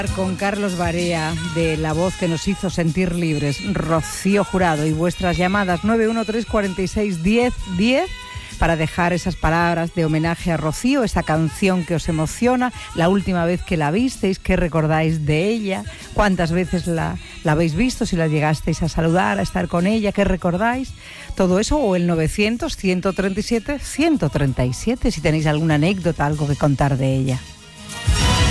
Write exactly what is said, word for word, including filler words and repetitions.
Con Carlos Barea, de La Voz que nos hizo sentir libres, Rocío Jurado, y vuestras llamadas nueve uno tres cuatro seis diez diez para dejar esas palabras de homenaje a Rocío, esa canción que os emociona, la última vez que la visteis, qué recordáis de ella, cuántas veces la, la habéis visto, si la llegasteis a saludar, a estar con ella, qué recordáis, todo eso, o el novecientos, ciento treinta y siete, ciento treinta y siete, si tenéis alguna anécdota, algo que contar de ella.